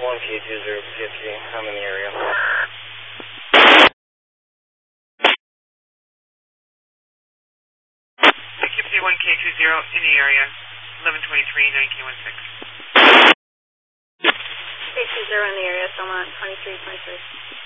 K20PFG, I'm in the area. PFG 1K20 in the area, 1123, 9K16. K20 in the area, Selma 2323.